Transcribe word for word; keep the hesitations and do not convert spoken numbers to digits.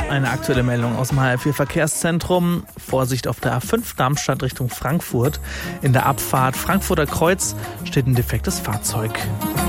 Eine aktuelle Meldung aus dem H R vier Verkehrszentrum. Vorsicht auf der A fünf Darmstadt Richtung Frankfurt. In der Abfahrt Frankfurter Kreuz steht ein defektes Fahrzeug.